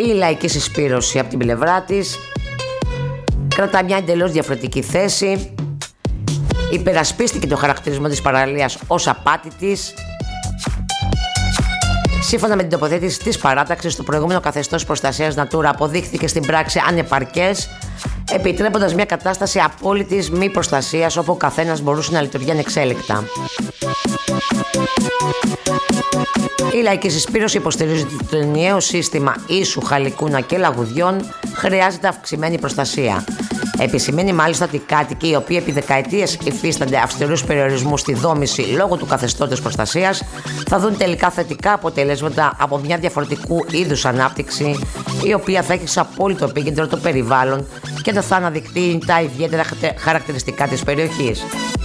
Η λαϊκή συσπήρωση από την πλευρά της κρατά μια εντελώς διαφορετική θέση. Υπερασπίστηκε το χαρακτηρισμό της παραλίας ως απάτητης. Σύμφωνα με την τοποθέτηση της παράταξης, το προηγούμενο καθεστώς προστασίας Natura αποδείχθηκε στην πράξη ανεπαρκές, επιτρέποντας μια κατάσταση απόλυτης μη προστασίας όπου ο καθένας μπορούσε να λειτουργεί ανεξέλεγκτα. Η λαϊκή συσπήρωση υποστηρίζει ότι το ενιαίο σύστημα ίσου, χαλικούνα και λαγουδιών χρειάζεται αυξημένη προστασία. Επισημαίνει μάλιστα ότι οι κάτοικοι, οι οποίοι επί δεκαετίες υφίστανται αυστηρούς περιορισμούς στη δόμηση λόγω του καθεστώτος προστασίας, θα δουν τελικά θετικά αποτελέσματα από μια διαφορετικού είδους ανάπτυξη, η οποία θα έχει σε απόλυτο επίκεντρο το περιβάλλον και θα αναδεικτεί τα ιδιαίτερα χαρακτηριστικά της περιοχής.